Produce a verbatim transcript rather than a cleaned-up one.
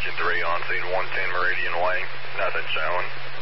Engine three on scene one ten Meridian Way. Nothing showing.